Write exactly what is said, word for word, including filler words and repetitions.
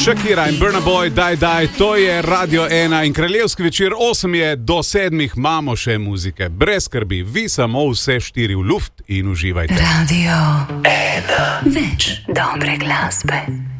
Shakira in Burna Boy, daj, daj, to je Radio ena in kraljevski večer, osem je do sedmih, imamo še muzike. Brez skrbi, vi samo vse štiri v luft in uživajte. Radio ena. Več dobre glasbe.